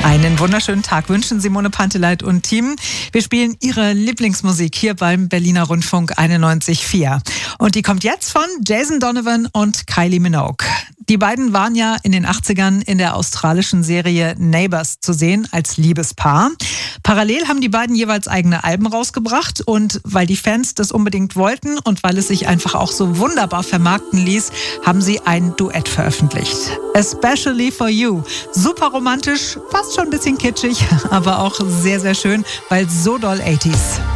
Einen wunderschönen Tag wünschen Simone Panteleit und Team. Wir spielen Ihre Lieblingsmusik hier beim Berliner Rundfunk 91.4. Und die kommt jetzt von Jason Donovan und Kylie Minogue. Die beiden waren ja in den 80ern in der australischen Serie Neighbours zu sehen als Liebespaar. Parallel haben die beiden jeweils eigene Alben rausgebracht und weil die Fans das unbedingt wollten und weil es sich einfach auch so wunderbar vermarkten ließ, haben sie ein Duett veröffentlicht. Especially for You. Super romantisch, fast schon ein bisschen kitschig, aber auch sehr, sehr schön, weil so doll 80s.